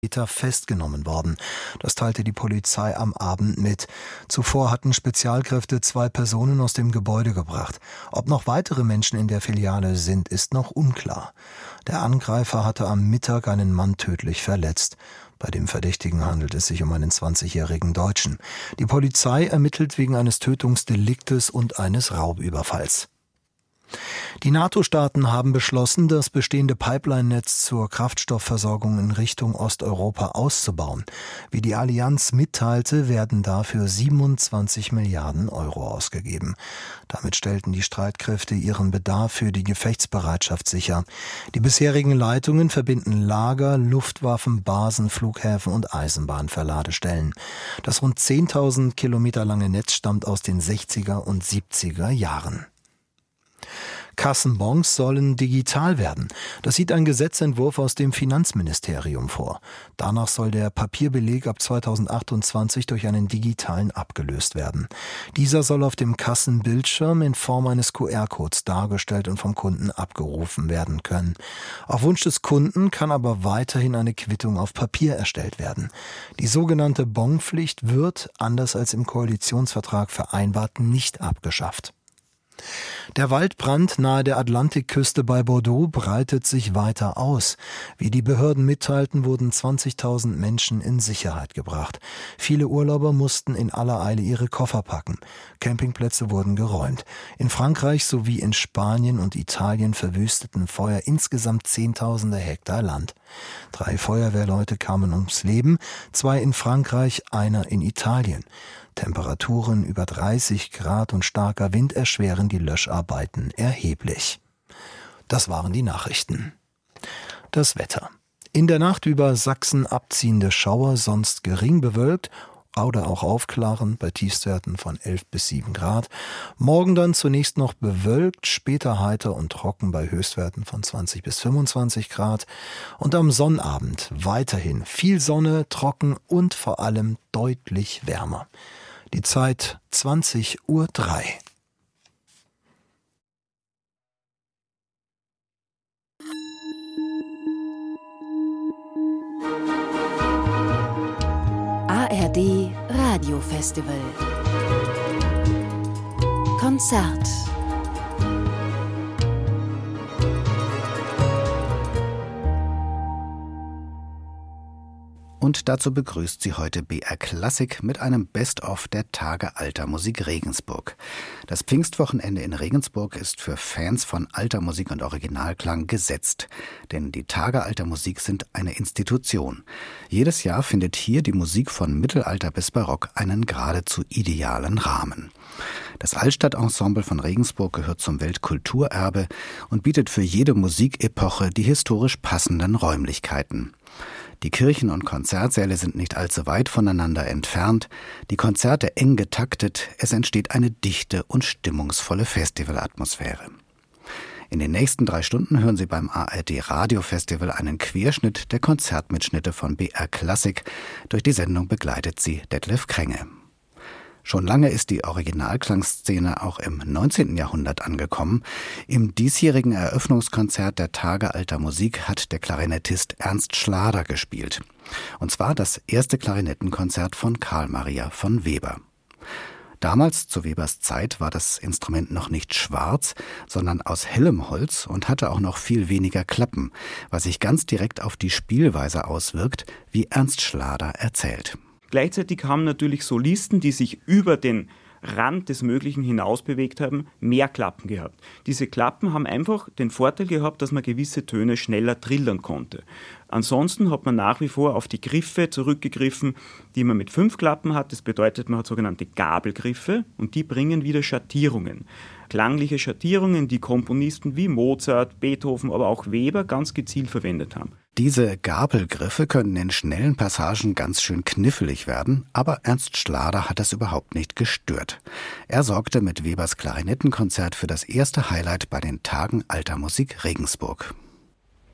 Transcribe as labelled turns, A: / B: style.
A: festgenommen worden. Das teilte die Polizei am Abend mit. Zuvor hatten Spezialkräfte 2 Personen aus dem Gebäude gebracht. Ob noch weitere Menschen in der Filiale sind, ist noch unklar. Der Angreifer hatte am Mittag einen Mann tödlich verletzt. Bei dem Verdächtigen handelt es sich um einen 20-jährigen Deutschen. Die Polizei ermittelt wegen eines Tötungsdeliktes und eines Raubüberfalls. Die NATO-Staaten haben beschlossen, das bestehende Pipeline-Netz zur Kraftstoffversorgung in Richtung Osteuropa auszubauen. Wie die Allianz mitteilte, werden dafür 27 Milliarden Euro ausgegeben. Damit stellten die Streitkräfte ihren Bedarf für die Gefechtsbereitschaft sicher. Die bisherigen Leitungen verbinden Lager, Luftwaffen, Basen, Flughäfen und Eisenbahnverladestellen. Das rund 10.000 Kilometer lange Netz stammt aus den 60er und 70er Jahren. Kassenbons sollen digital werden. Das sieht ein Gesetzentwurf aus dem Finanzministerium vor. Danach soll der Papierbeleg ab 2028 durch einen digitalen abgelöst werden. Dieser soll auf dem Kassenbildschirm in Form eines QR-Codes dargestellt und vom Kunden abgerufen werden können. Auf Wunsch des Kunden kann aber weiterhin eine Quittung auf Papier erstellt werden. Die sogenannte Bonpflicht wird, anders als im Koalitionsvertrag vereinbart, nicht abgeschafft. Der Waldbrand nahe der Atlantikküste bei Bordeaux breitet sich weiter aus. Wie die Behörden mitteilten, wurden 20.000 Menschen in Sicherheit gebracht. Viele Urlauber mussten in aller Eile ihre Koffer packen. Campingplätze wurden geräumt. In Frankreich sowie in Spanien und Italien verwüsteten Feuer insgesamt Zehntausende Hektar Land. 3 Feuerwehrleute kamen ums Leben, 2 in Frankreich, einer in Italien. Temperaturen über 30 Grad und starker Wind erschweren die Löscharbeiten erheblich. Das waren die Nachrichten. Das Wetter. In der Nacht über Sachsen abziehende Schauer, sonst gering bewölkt oder auch aufklaren bei Tiefstwerten von 11 bis 7 Grad. Morgen dann zunächst noch bewölkt, später heiter und trocken bei Höchstwerten von 20 bis 25 Grad. Und am Sonnabend weiterhin viel Sonne, trocken und vor allem deutlich wärmer. Die Zeit 20:03 Uhr.
B: ARD Radiofestival Konzert.
C: Und dazu begrüßt sie heute BR Klassik mit einem Best-of der Tage alter Musik Regensburg. Das Pfingstwochenende in Regensburg ist für Fans von alter Musik und Originalklang gesetzt. Denn die Tage alter Musik sind eine Institution. Jedes Jahr findet hier die Musik von Mittelalter bis Barock einen geradezu idealen Rahmen. Das Altstadtensemble von Regensburg gehört zum Weltkulturerbe und bietet für jede Musikepoche die historisch passenden Räumlichkeiten. Die Kirchen- und Konzertsäle sind nicht allzu weit voneinander entfernt, die Konzerte eng getaktet, es entsteht eine dichte und stimmungsvolle Festivalatmosphäre. In den nächsten 3 Stunden hören Sie beim ARD Radiofestival einen Querschnitt der Konzertmitschnitte von BR Klassik. Durch die Sendung begleitet sie Detlef Krenge. Schon lange ist die Originalklangszene auch im 19. Jahrhundert angekommen. Im diesjährigen Eröffnungskonzert der Tage alter Musik hat der Klarinettist Ernst Schlader gespielt. Und zwar das erste Klarinettenkonzert von Carl Maria von Weber. Damals, zu Webers Zeit, war das Instrument noch nicht schwarz, sondern aus hellem Holz und hatte auch noch viel weniger Klappen, was sich ganz direkt auf die Spielweise auswirkt, wie Ernst Schlader erzählt.
D: Gleichzeitig haben natürlich Solisten, die sich über den Rand des Möglichen hinaus bewegt haben, mehr Klappen gehabt. Diese Klappen haben einfach den Vorteil gehabt, dass man gewisse Töne schneller trillern konnte. Ansonsten hat man nach wie vor auf die Griffe zurückgegriffen, die man mit 5 Klappen hat. Das bedeutet, man hat sogenannte Gabelgriffe und die bringen wieder Schattierungen. Klangliche Schattierungen, die Komponisten wie Mozart, Beethoven, aber auch Weber ganz gezielt verwendet haben.
C: Diese Gabelgriffe können in schnellen Passagen ganz schön knifflig werden, aber Ernst Schlader hat das überhaupt nicht gestört. Er sorgte mit Webers Klarinettenkonzert für das erste Highlight bei den Tagen alter Musik Regensburg.